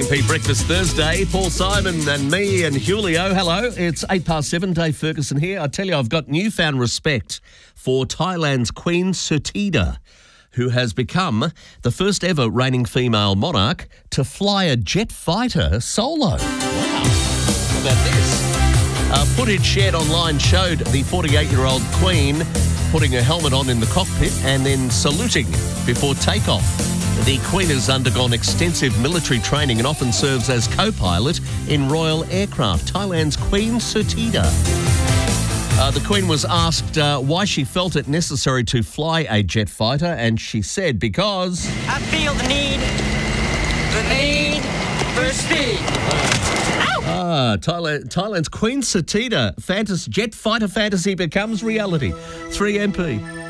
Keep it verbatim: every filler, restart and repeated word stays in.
A M P Breakfast Thursday. Paul Simon and me and Julio. Hello. It's eight past seven. Dave Ferguson here. I tell you, I've got newfound respect for Thailand's Queen Suthida, who has become the first ever reigning female monarch to fly a jet fighter solo. Wow. How about this? Uh, footage shared online showed the forty-eight-year-old Queen putting her helmet on in the cockpit and then saluting before takeoff. The Queen has undergone extensive military training and often serves as co-pilot in royal aircraft. Thailand's Queen Suthida. Uh, the Queen was asked uh, why she felt it necessary to fly a jet fighter, and she said, because... I feel the need, the need for speed. Ah, Thailand, Thailand's Queen Suthida. Fantasy, jet fighter fantasy becomes reality. three M P.